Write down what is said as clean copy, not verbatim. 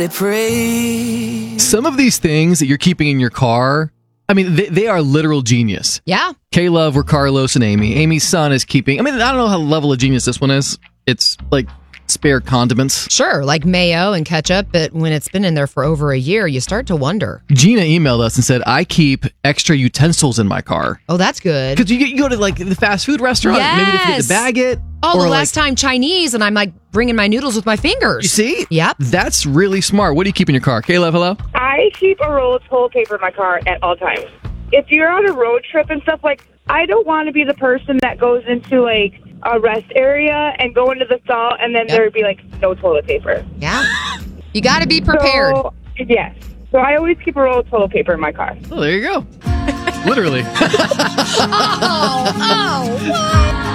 Some of these things that you're keeping in your car, I mean, they are literal genius. Yeah. K-Love were Carlos and Amy. Amy's son is keeping... I mean, I don't know how level of genius this one is. It's like spare condiments. Sure, like mayo and ketchup, but when it's been in there for over a year, you start to wonder. Gina emailed us and said, I keep extra utensils in my car. Oh, that's good. Because you go to like the fast food restaurant, maybe they forget to bag it. Oh, the last time Chinese, and I'm like bringing my noodles with my fingers. You see? Yep. That's really smart. What do you keep in your car? K-Love, hello? I keep a roll of toilet paper in my car at all times. If you're on a road trip and stuff, like, I don't want to be the person that goes into, like, a rest area and go into the stall and then there'd be, like, no toilet paper. Yeah. You got to be prepared. So, yes. So I always keep a roll of toilet paper in my car. Oh, there you go. Literally. Oh, what?